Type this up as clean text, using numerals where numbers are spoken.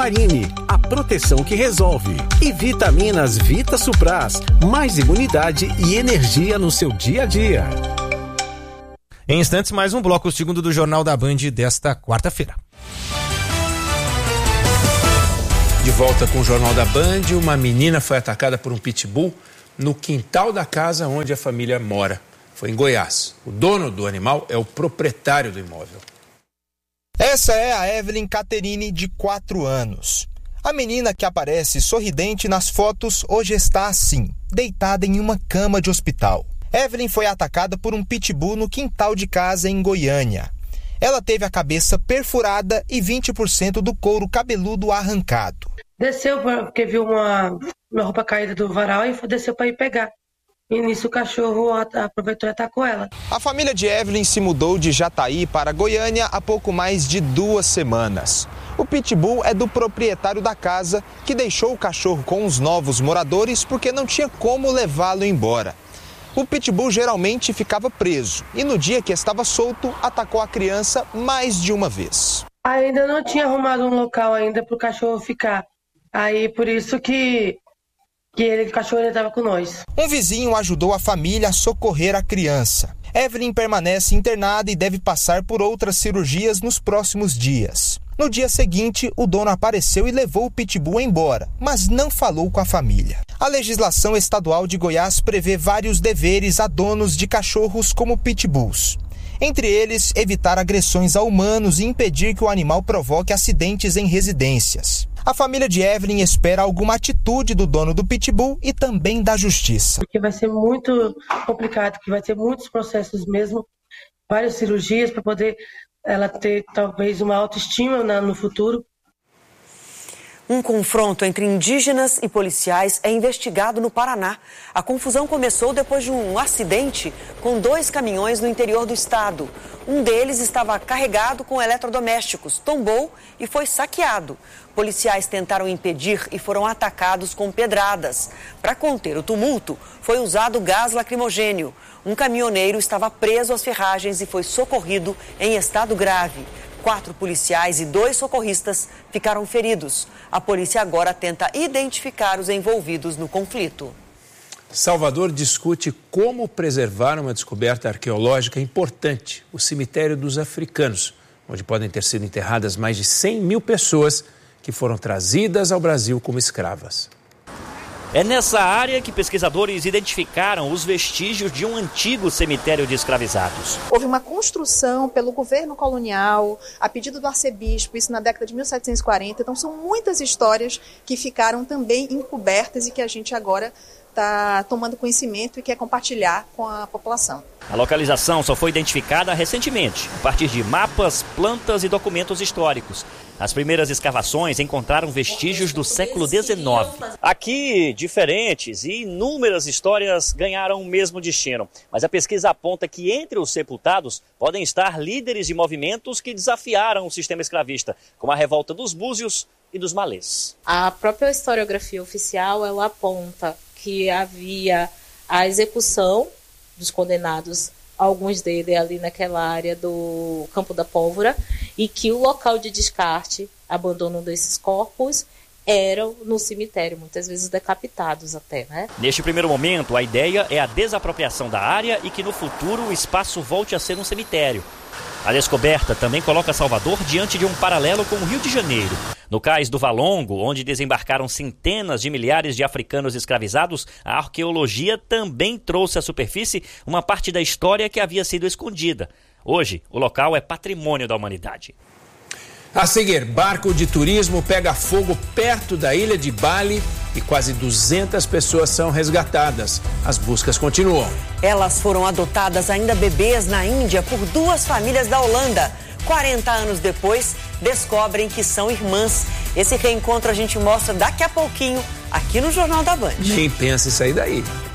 Catarine, a proteção que resolve. E vitaminas Vita Supras, mais imunidade e energia no seu dia a dia. Em instantes, mais um bloco, o segundo do Jornal da Band desta quarta-feira. De volta com o Jornal da Band, uma menina foi atacada por um pitbull no quintal da casa onde a família mora. Foi em Goiás. O dono do animal é o proprietário do imóvel. Essa é a Evelyn Caterine, de 4 anos. A menina que aparece sorridente nas fotos hoje está assim, deitada em uma cama de hospital. Evelyn foi atacada por um pitbull no quintal de casa em Goiânia. Ela teve a cabeça perfurada e 20% do couro cabeludo arrancado. Desceu porque viu uma roupa caída do varal e desceu para ir pegar. E nisso o cachorro aproveitou e atacou ela. A família de Evelyn se mudou de Jataí para Goiânia há pouco mais de 2 semanas. O pitbull é do proprietário da casa, que deixou o cachorro com os novos moradores porque não tinha como levá-lo embora. O pitbull geralmente ficava preso e no dia que estava solto, atacou a criança mais de uma vez. Ainda não tinha arrumado um local ainda para o cachorro ficar. Aí por isso que o cachorro estava com nós. Um vizinho ajudou a família a socorrer a criança. Evelyn permanece internada e deve passar por outras cirurgias nos próximos dias. No dia seguinte, o dono apareceu e levou o pitbull embora, mas não falou com a família. A legislação estadual de Goiás prevê vários deveres a donos de cachorros como pitbulls. Entre eles, evitar agressões a humanos e impedir que o animal provoque acidentes em residências. A família de Evelyn espera alguma atitude do dono do pitbull e também da justiça. Porque vai ser muito complicado, que vai ter muitos processos mesmo, várias cirurgias para poder ela ter talvez uma autoestima no futuro. Um confronto entre indígenas e policiais é investigado no Paraná. A confusão começou depois de um acidente com 2 caminhões no interior do estado. Um deles estava carregado com eletrodomésticos, tombou e foi saqueado. Policiais tentaram impedir e foram atacados com pedradas. Para conter o tumulto, foi usado gás lacrimogênio. Um caminhoneiro estava preso às ferragens e foi socorrido em estado grave. 4 policiais e 2 socorristas ficaram feridos. A polícia agora tenta identificar os envolvidos no conflito. Salvador discute como preservar uma descoberta arqueológica importante, o cemitério dos africanos, onde podem ter sido enterradas mais de 100 mil pessoas que foram trazidas ao Brasil como escravas. É nessa área que pesquisadores identificaram os vestígios de um antigo cemitério de escravizados. Houve uma construção pelo governo colonial, a pedido do arcebispo, isso na década de 1740. Então são muitas histórias que ficaram também encobertas e que a gente agora está tomando conhecimento e quer compartilhar com a população. A localização só foi identificada recentemente, a partir de mapas, plantas e documentos históricos. As primeiras escavações encontraram vestígios do século XIX. Aqui, diferentes e inúmeras histórias ganharam o mesmo destino. Mas a pesquisa aponta que entre os sepultados podem estar líderes de movimentos que desafiaram o sistema escravista, como a revolta dos búzios e dos malês. A própria historiografia oficial, ela aponta que havia a execução dos condenados, alguns deles ali naquela área do Campo da Pólvora, e que o local de descarte, abandono desses corpos, eram no cemitério, muitas vezes decapitados até, né? Neste primeiro momento, a ideia é a desapropriação da área e que no futuro o espaço volte a ser um cemitério. A descoberta também coloca Salvador diante de um paralelo com o Rio de Janeiro. No cais do Valongo, onde desembarcaram centenas de milhares de africanos escravizados, a arqueologia também trouxe à superfície uma parte da história que havia sido escondida. Hoje, o local é patrimônio da humanidade. A seguir, barco de turismo pega fogo perto da ilha de Bali e quase 200 pessoas são resgatadas. As buscas continuam. Elas foram adotadas ainda bebês na Índia por 2 famílias da Holanda. 40 anos depois, descobrem que são irmãs. Esse reencontro a gente mostra daqui a pouquinho aqui no Jornal da Band. Quem pensa em sair daí?